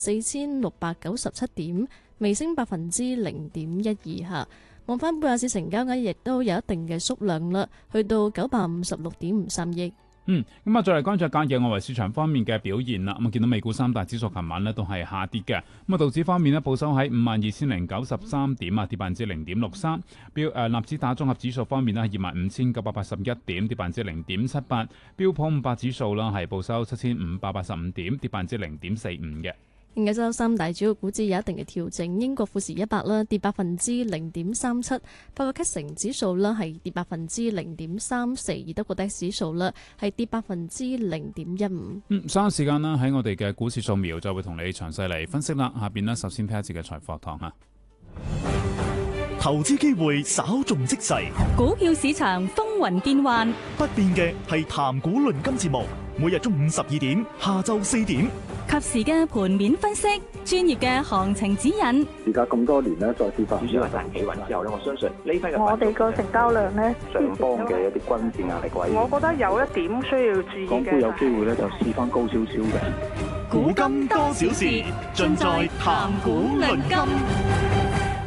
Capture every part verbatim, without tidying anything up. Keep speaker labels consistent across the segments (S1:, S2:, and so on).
S1: 四千六百九十七點，微升百分之零點一二下。望翻貝亞市成交額亦都有一定嘅縮量啦，去到九百五十六點五三億。
S2: 嗯，咁啊，再嚟關注隔夜外圍市場方面嘅表現啦。咁啊，見到美股三大指數琴晚呢都係下跌嘅。咁啊，道指方面呢報收喺五萬二千零九十三點啊，跌百分之零點六三。標誒納指達綜合指數方面呢係二萬五千九百八十一點，跌百分之零點七八。標普五百指數啦係報收七千五百八十五點，跌百分之零點四五嘅。
S1: 亞洲三大主要股指有一定嘅調整，英國富時一百啦跌百分之零點三七，法國 C A C 指數啦係跌百分之零點三四，而德國 D A X 指數啦係跌百分之零點一五。
S2: 嗯，稍後時間啦，喺我哋嘅股市掃描就會同你詳細嚟分析啦。下邊呢，首先聽一節嘅財課堂嚇。
S3: 投資機會稍縱即逝，
S4: 股票市場風雲變幻，
S3: 不變嘅係談股論金節目，每日中午十二點，下晝四點，
S4: 及時嘅盤面分析，專業嘅行情指引。
S5: 而家咁多年咧，再跌翻，
S6: 主要係大企穩之後咧，我相信呢批嘅
S7: 我哋個成交量咧，
S5: 上方嘅一啲均線壓力位，
S7: 我覺得有一點需要注意嘅。
S5: 港股有機會咧就試翻高少少嘅。
S3: 古今多少事，盡在談股論金。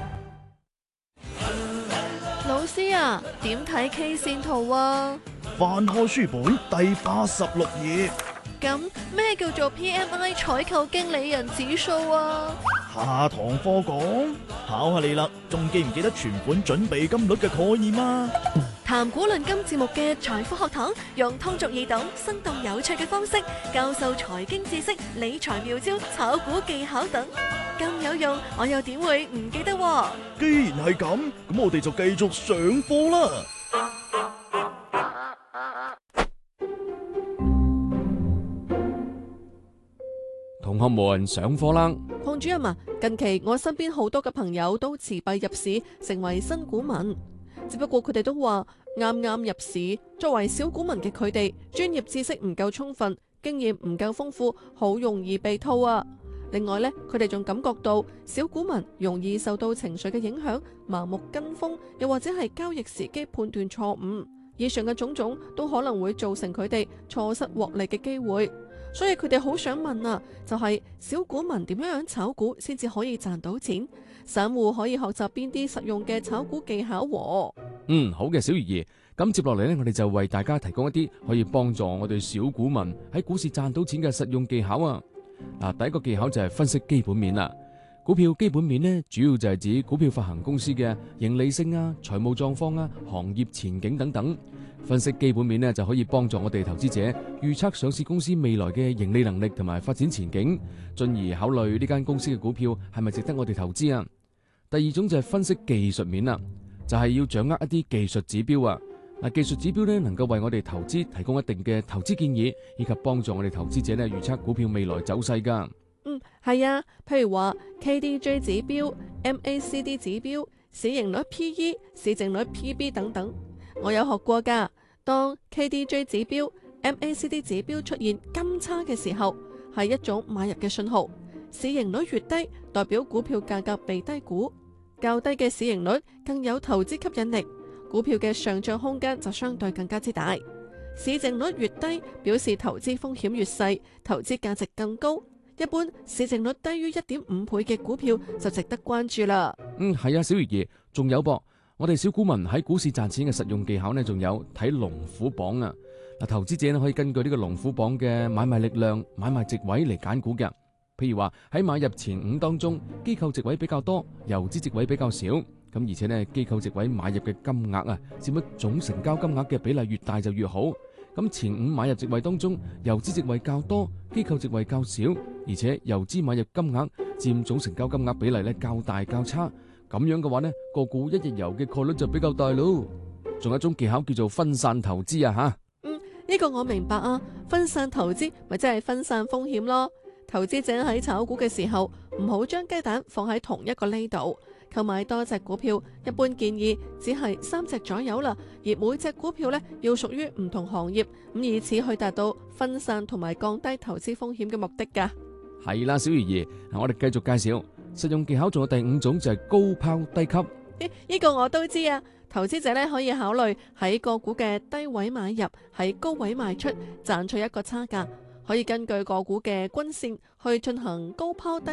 S8: 老師啊，點睇 K 線圖啊？
S3: 翻開書本第八十六頁。
S8: 咁咩叫做 P M I 採購經理人指數啊？
S3: 下堂課講，考下你啦，仲記唔記得存款準備金率嘅概念啊？
S8: 談股論金節目嘅財富學堂，用通俗易懂、生動有趣嘅方式教授財經知識、理財妙招、炒股技巧等，咁有用，我又點會唔記得？
S3: 既然係咁，咁我哋就繼續上課啦。
S9: 同學們上課啦！
S8: 鄺主任啊，近期我身邊好多嘅朋友都持幣入市，成為新股民。只不過佢哋都話啱啱入市，作為小股民嘅佢哋，專業知識唔夠充分，經驗唔夠豐富，好容易被套啊！另外呢，佢哋仲感覺到小股民容易受到情緒嘅影響，盲目跟風，又或者係交易時機判斷錯誤。以上嘅種種都可能會造成佢哋錯失獲利嘅機會。所以佢哋好想問啊，就係小股民點樣樣炒股先至可以賺到錢？散戶可以學習邊啲實用嘅炒股技巧？
S9: 嗯，好嘅，小魚兒。咁接落嚟呢，我哋就為大家提供一啲可以幫助我哋小股民喺股市賺到錢嘅實用技巧啊！嗱，第一個技巧就係分析基本面啦。股票基本面呢，主要就係指股票發行公司嘅盈利性啊、財務狀況啊、行業前景等等。分析基本面呢，就可以幫助我哋投資者預測上市公司未來嘅盈利能力同埋發展前景，進而考慮呢間公司嘅股票係咪值得我哋投資啊。第二種就係分析技術面啦，就係要掌握一啲技術指標啊。嗱，技術指標呢，能夠為我哋投資提供一定嘅投資建議，以及幫助我哋投資者呢預測股票未來走勢噶。
S8: 嗯，係啊，譬如話 K D J 指標、M A C D 指標、市盈率 P E、市淨率 P B 等等。我有學過㗎，當 K D J 指標、M A C D 指標出現金叉嘅時候，係一種買入嘅信號。市盈率越低，代表股票價格被低估；較低嘅市盈率更有投資吸引力，股票嘅上漲空間就相對更加之大。市淨率越低，表示投資風險越細，投資價值更高。一般市淨率低於一點五倍嘅股票就值得關注啦。
S9: 嗯，係啊，小魚兒，仲有噃。我哋小股民喺股市賺錢嘅實用技巧呢，仲有睇龍虎榜啊！嗱，投資者呢可以根據呢個龍虎榜嘅買賣力量、買賣值位嚟揀股嘅。譬如話喺買入前五當中，機構值位比較多，游資值位比較少。咁而且呢，機構值位買入嘅金額啊，佔咗總成交金額嘅比例越大就越好。咁前五買入值位當中，游資值位較多，機構值位較少，而且游資買入金額佔總成交金額比例呢較大較差。咁樣嘅話呢，個股一日遊嘅概率就比較大咯。仲有一種技巧叫做分散投資啊吓。
S8: 嗯，呢個我明白啊，分散投資咪即係分散風險咯。投資者喺炒股嘅時候，唔好將雞蛋放喺同一個呢度。購買多隻股票，一般建議只係三隻左右啦。而每隻股票呢，要屬於唔同行業，咁以此去達到分散同埋降低投資風險嘅目的噶。
S9: 係啦，小魚兒，嗱，我哋繼續介紹實用技巧，仲有第五種就係高拋低吸。
S8: 呢、呢個我都知啊，投資者呢可以考慮喺個股嘅低位買入，喺高位賣出，賺取一個差價。 可以根據個股嘅均線去進行高拋低